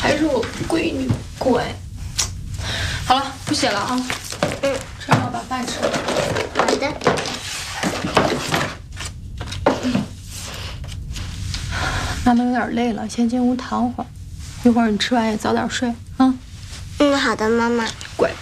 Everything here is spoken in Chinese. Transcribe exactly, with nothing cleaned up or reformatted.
还是我闺女乖。好了，不写了啊。 嗯， 吃饭把饭吃了。 好的。 妈妈有点累了，先进屋躺会儿。一会儿你吃完也早点睡啊。 嗯，好的，妈妈。 乖。